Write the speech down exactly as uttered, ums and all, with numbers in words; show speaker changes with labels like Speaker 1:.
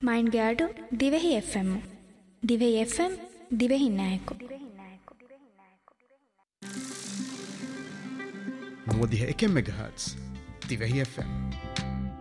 Speaker 1: මයින්ගේ අඩු Dhivehi F M Dhivehi F M Dhivehi නෑකු
Speaker 2: ನೂರ ಒಂದು ಮೆಗಾಹರ್ಟ್ಸ್ ದಿವೆಹಿ ಎಫ್ ಎಂ